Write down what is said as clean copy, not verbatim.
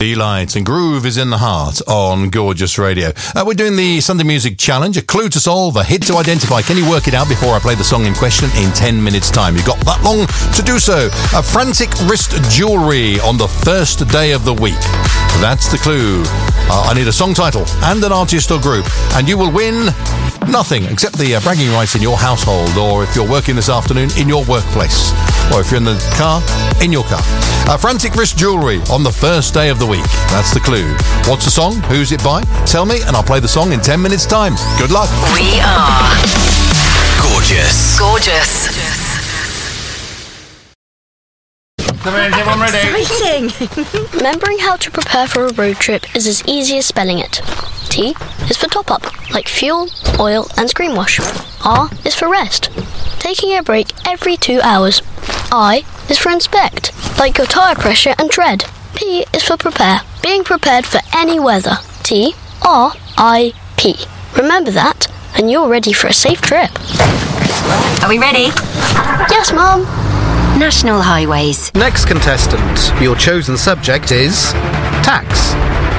Lights and Groove is in the Heart on Gorgeous Radio. We're doing the Sunday Music Challenge, a clue to solve, a hit to identify. Can you work it out before I play the song in question in 10 minutes time? You've got that long to do so. Frantic wrist jewellery on the first day of the week. That's the clue. I need a song title and an artist or group, and you will win nothing except the bragging rights in your household, or if you're working this afternoon, in your workplace, or if you're in the car, in your car. Frantic wrist jewellery on the first day of the week. That's the clue. What's the song? Who's it by? Tell me, and I'll play the song in 10 minutes' time. Good luck. We are gorgeous. Gorgeous. Everyone ready? Exciting! Remembering how to prepare for a road trip is as easy as spelling it. T is for top up, like fuel, oil and screen wash. R is for rest, taking a break every 2 hours. I is for inspect, like your tyre pressure and tread. P is for prepare, being prepared for any weather. T, R, I, P. Remember that, and you're ready for a safe trip. Are we ready? Yes, Mum. National highways. Next contestant, your chosen subject is tax.